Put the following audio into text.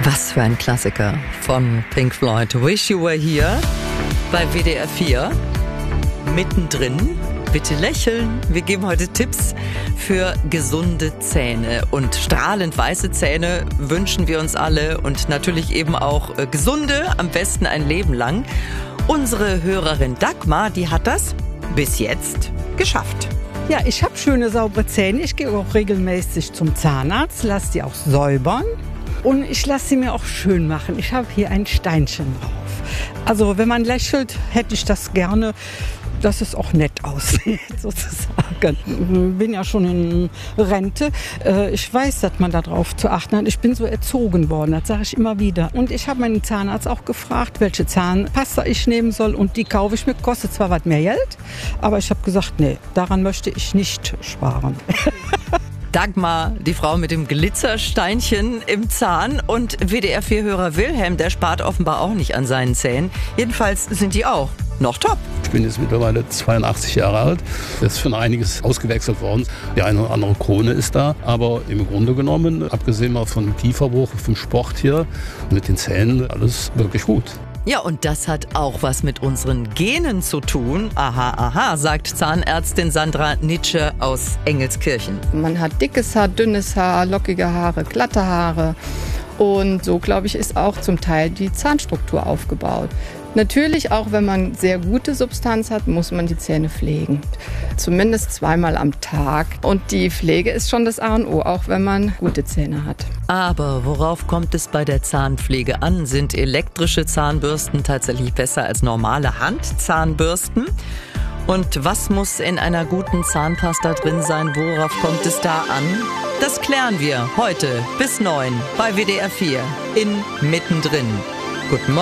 Was für ein Klassiker von Pink Floyd. Wish You Were Here bei WDR 4. Mittendrin. Bitte lächeln. Wir geben heute Tipps für gesunde Zähne. Und strahlend weiße Zähne wünschen wir uns alle. Und natürlich eben auch gesunde, am besten ein Leben lang. Unsere Hörerin Dagmar, die hat das bis jetzt geschafft. Ja, ich habe schöne, saubere Zähne. Ich gehe auch regelmäßig zum Zahnarzt, lasse die auch säubern. Und ich lasse sie mir auch schön machen. Ich habe hier ein Steinchen drauf. Also wenn man lächelt, hätte ich das gerne, dass es auch nett aussieht, sozusagen. Ich bin ja schon in Rente. Ich weiß, dass man darauf zu achten hat. Ich bin so erzogen worden, das sage ich immer wieder. Und ich habe meinen Zahnarzt auch gefragt, welche Zahnpasta ich nehmen soll. Und die kaufe ich mir. Kostet zwar was mehr Geld, aber ich habe gesagt, nee, daran möchte ich nicht sparen. Dagmar, die Frau mit dem Glitzersteinchen im Zahn, und WDR-4-Hörer Wilhelm, der spart offenbar auch nicht an seinen Zähnen. Jedenfalls sind die auch noch top. Ich bin jetzt mittlerweile 82 Jahre alt. Es ist schon einiges ausgewechselt worden. Die eine oder andere Krone ist da. Aber im Grunde genommen, abgesehen mal von dem Kieferbruch, vom Sport hier, mit den Zähnen, alles wirklich gut. Ja, und das hat auch was mit unseren Genen zu tun. Aha, aha, sagt Zahnärztin Sandra Nitsche aus Engelskirchen. Man hat dickes Haar, dünnes Haar, lockige Haare, glatte Haare. Und so, glaube ich, ist auch zum Teil die Zahnstruktur aufgebaut. Natürlich, auch wenn man sehr gute Substanz hat, muss man die Zähne pflegen. Zumindest 2-mal am Tag. Und die Pflege ist schon das A und O, auch wenn man gute Zähne hat. Aber worauf kommt es bei der Zahnpflege an? Sind elektrische Zahnbürsten tatsächlich besser als normale Handzahnbürsten? Und was muss in einer guten Zahnpasta drin sein? Worauf kommt es da an? Das klären wir heute bis 9 bei WDR 4 in Mittendrin. Guten Morgen.